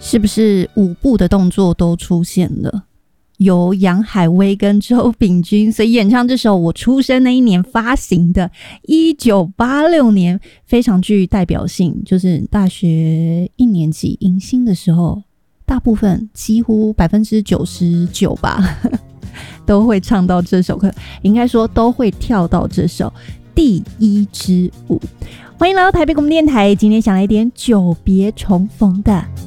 是不是舞步的动作都出现了？由杨海威跟周秉钧所演唱这首我出生那一年发行的1986年，非常具代表性，就是大学1年级迎新的时候，大部分几乎99%吧都会唱到这首歌，应该说都会跳到这首第一支舞。欢迎来到台北广播电台，今天想来一点久别重逢的